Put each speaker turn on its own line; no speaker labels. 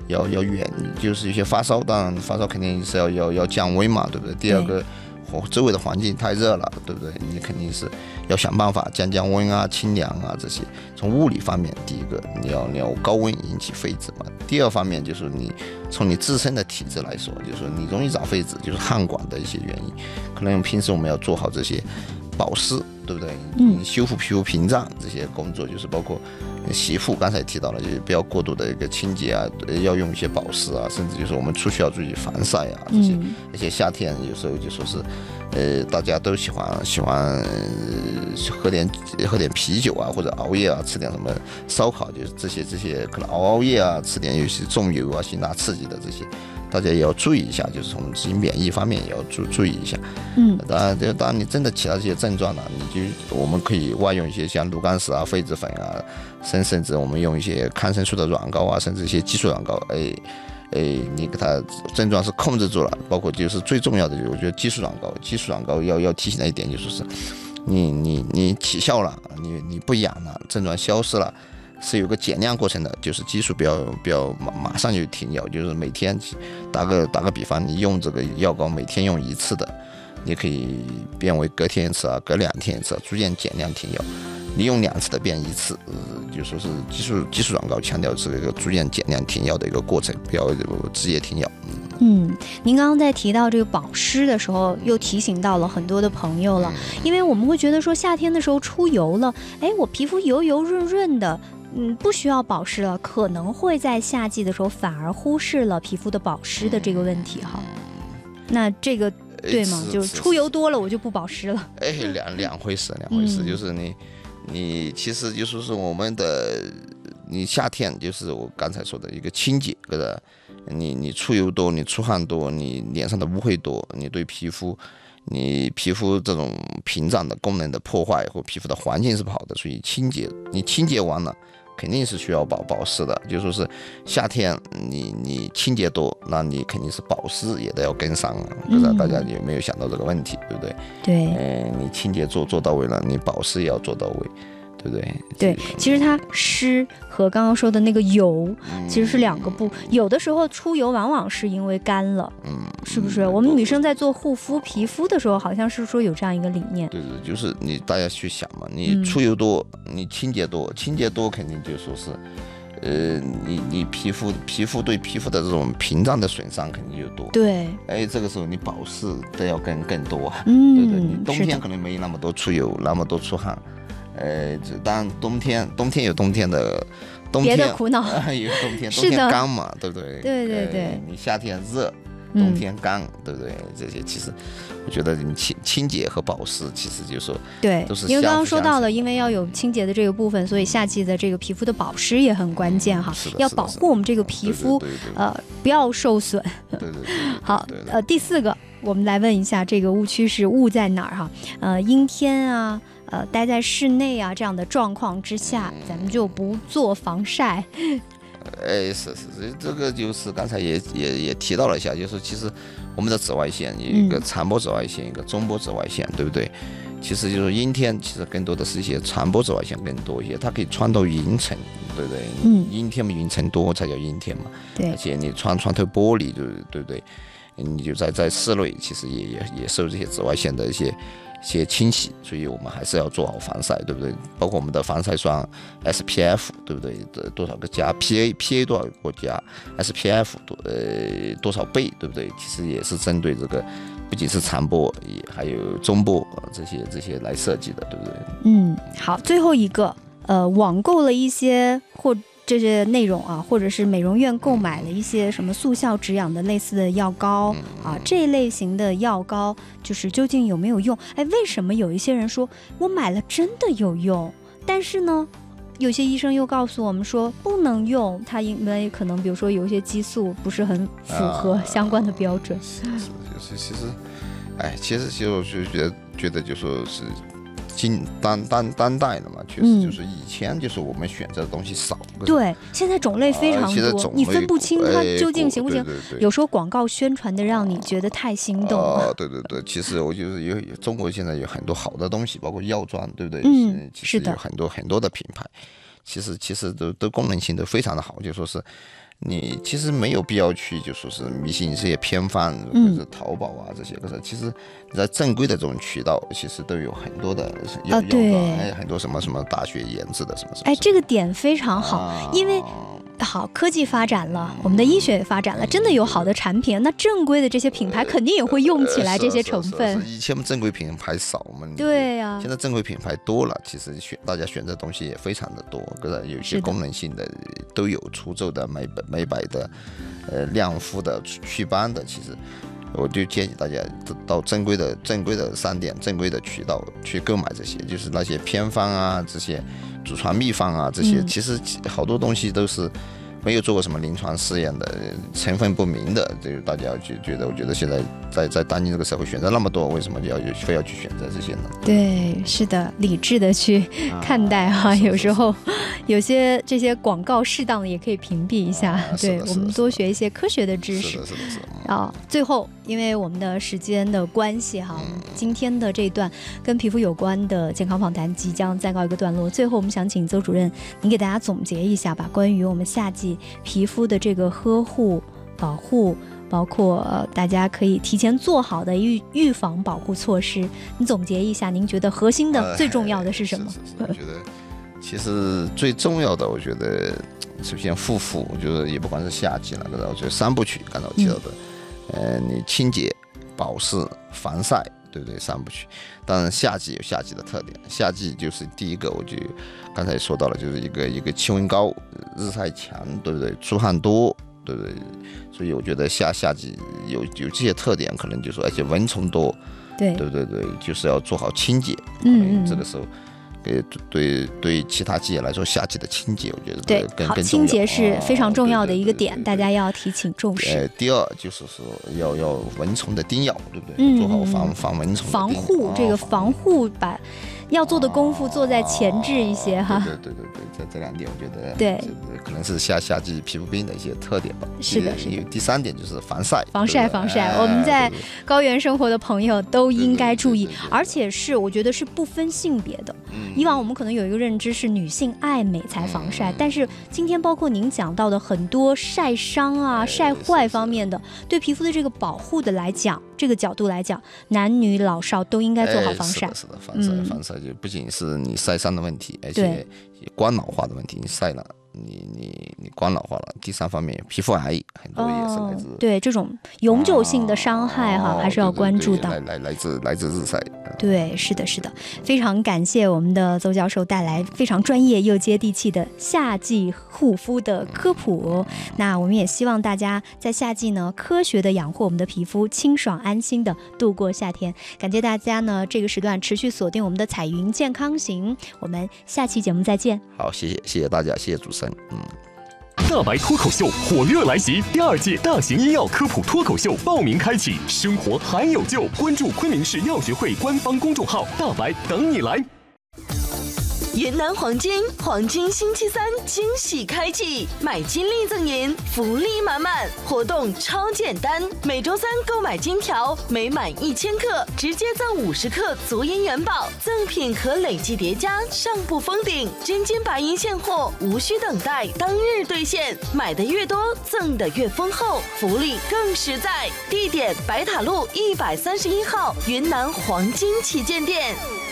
要远，就是一些发烧，当然发烧肯定是要降温嘛，对不对？第二个，周围的环境太热了，对不对？你肯定是要想办法降温啊、清凉啊这些。从物理方面，第一个你要高温引起痱子嘛。第二方面就是从你自身的体质来说，就是你容易长痱子，就是汗管的一些原因。可能平时我们要做好这些保湿，对不对？你修复皮肤屏障这些工作，就是包括洗护，刚才提到了，就是不要过度的一个清洁啊，要用一些保湿啊，甚至就是我们出去要注意防晒啊这些。而且夏天有时候就说是，大家都喜欢喝点啤酒啊，或者熬夜啊，吃点什么烧烤，就是这些可能熬夜啊，吃点有些重油啊、辛辣刺激的这些。大家也要注意一下，就是从自己免疫方面也要注意一下。当然你真的起到这些症状了，我们可以外用一些像炉甘石啊、痱子粉啊，甚至我们用一些抗生素的软膏啊，甚至一些激素软膏，你给它症状是控制住了。包括就是最重要的，我觉得激素软膏要提醒的一点就是，你起效了，你不痒了，症状消失了。是有个减量过程的，就是激素不要马上就停药，就是每天打个比方，你用这个药膏每天用一次的，你可以变为隔天一次啊，隔2天一次，逐渐减量停药。你用2次的变1次，就说是激素软膏强调是一个逐渐减量停药的一个过程，不要直接停药。
您刚刚在提到这个保湿的时候，又提醒到了很多的朋友了，因为我们会觉得说夏天的时候出油了，我皮肤油润润的。不需要保湿了，可能会在夏季的时候反而忽视了皮肤的保湿的这个问题哈。那这个对吗？就是出油多了我就不保湿了。
两回事，就是你其实就说是我们的，你夏天就是我刚才说的一个清洁，对吧？你出油多，你出汗多，你脸上的污秽多，你对皮肤这种屏障的功能的破坏或皮肤的环境是不好的，所以你清洁完了。肯定是需要保湿的，就说是夏天你清洁多，那你肯定是保湿也得要跟上，不知道大家有没有想到这个问题，对不对？
对，
你清洁做到位了，你保湿也要做到位，对不对？
对，其实它湿和刚刚说的那个油其实是两个不，有的时候出油往往是因为干了，是不是？我们女生在做护肤皮肤的时候，好像是说有这样一个理念。
对，就是大家去想嘛，你出油多，你清洁多肯定就说是，你皮肤对皮肤的这种屏障的损伤肯定就多。对，这个时候你保湿都要更多，对对，你冬天可能没那么多出油，那么多出汗。当然冬天有冬天的
别的苦恼，
有冬天干嘛，对不对？
对，
你夏天热，冬天干，对不对？这些其实我觉得你清洁和保湿其实就是说
对，
都是
因为刚刚说到了，因为要有清洁的这个部分，所以夏季的这个皮肤的保湿也很关键哈，要保护我们这个皮肤不要受损。
对。
好，第4个我们来问一下，这个误区是误在哪儿哈？阴天啊。待在室内啊这样的状况之下，咱们就不做防晒。
是，这个就是刚才也提到了一下，就是其实我们的紫外线有一个长波紫外线，一个中波紫外线，对不对？其实就是阴天，其实更多的是一些长波紫外线更多一些，它可以穿透云层，对不对？阴天嘛，云层多才叫阴天嘛。对，而且你穿透玻璃，对不对？你就在室内，其实也受这些紫外线的一些侵袭，所以我们还是要做好防晒，对不对？包括我们的防晒霜 SPF， 对不对？多少个加 PA 多少个加 SPF 多少倍，对不对？其实也是针对这个，不仅是长波，也还有中波这些来设计的，对不对？
好，最后一个，网购了一些这些内容啊，或者是美容院购买了一些什么速效止痒的类似的药膏啊，这类型的药膏就是究竟有没有用？为什么有一些人说我买了真的有用，但是呢，有些医生又告诉我们说不能用，它因为可能比如说有一些激素不是很符合相关的标准。
其实我就觉得就说是。当代的嘛，确实就是以前就是我们选择的东西少，
对，现在种类非常多，你分不清它究竟行不行。有时候广告宣传的让你觉得太心动了。
对，其实我就是中国现在有很多好的东西，包括药妆，对不对？其实有很多的品牌，其实都功能性都非常的好，就说是。 你其实没有必要去就说是迷信这些偏方或者淘宝啊这些，可是其实在正规的这种渠道，其实都有很多的药膏，很多什么大学研制的什么。
这个点非常好，因为。好，科技发展了，我们的医学也发展了，真的有好的产品，那正规的这些品牌肯定也会用起来这些成分。
以前正规品牌少嘛，
对呀，
现在正规品牌多了，其实大家选择东西也非常的多，有一些功能性的都有，除皱的、美白的、亮肤的、祛斑的，其实。我就建议大家到正规的商店、正规的渠道去购买这些，就是那些偏方啊、这些祖传秘方啊，这些其实好多东西都是没有做过什么临床试验的，成分不明的，这个大家就觉得，我觉得现在在当今这个社会选择那么多，为什么非要去选择这些呢？
对，是的，理智的去看待哈，有时候有些这些广告适当的也可以屏蔽一下，对，我们多学一些科学的知识。
是的。
最后，因为我们的时间的关系哈，今天的这一段跟皮肤有关的健康访谈即将暂告一个段落。最后，我们想请邹主任您给大家总结一下吧，关于我们夏季皮肤的这个呵护、保护，包括大家可以提前做好的预防保护措施，你总结一下，您觉得核心的、最重要的是什么？
我觉得其实最重要的，我觉得首先护肤，我觉得也不管是夏季了，我觉得三部曲刚才我提到的。你清洁、保湿、防晒，对不对？三部曲。当然，夏季有夏季的特点。夏季就是第一个，我就刚才也说到了，就是一个气温高、日晒强，对不对？出汗多，对不对？所以我觉得夏季有这些特点，可能就说，而且蚊虫多，对不对？就是要做好清洁。这个时候。对其他季节来说，夏季的清洁，我觉得更重要。
清洁是非常重要的一个点，大家要提醒重视。
第二就是说要蚊虫的叮咬，对不对？做好防蚊虫的
防护，这个防护把要做的功夫做在前置一些哈。
对，这两点我觉得
对，
可能是夏季皮肤病的一些特点吧。
是的。
第三点就是防晒。
我们在高原生活的朋友都应该注意，而且我觉得是不分性别的。以往我们可能有一个认知是女性爱美才防晒，但是今天包括您讲到的很多晒伤啊、晒坏方面的，对皮肤的这个保护的来讲，这个角度来讲，男女老少都应该做好防晒。
是的，防晒就不仅是你晒伤的问题，而且光老化的问题，你晒了。你光老化了，第三方面皮肤癌很多也是来自
对这种永久性的伤害哈，还是要关注到
来自日晒。
对，是的，非常感谢我们的邹教授带来非常专业又接地气的夏季护肤的科普。那我们也希望大家在夏季呢，科学的养护我们的皮肤，清爽安心的度过夏天。感谢大家呢这个时段持续锁定我们的彩云健康行，我们下期节目再见。
好，谢谢大家，谢谢主持人。
大白脱口秀火热来袭，第2届大型医药科普脱口秀报名开启，生活还有救，关注昆明市药学会官方公众号，大白等你来。
云南黄金星期3惊喜开启，买金立赠银，福利满满，活动超简单，每周3购买金条，每满1000克直接赠50克足银元宝，赠品可累计叠加，上不封顶，真金白银现货，无需等待，当日兑现，买的越多赠的越丰厚，福利更实在。地点：白塔路131号云南黄金旗舰店。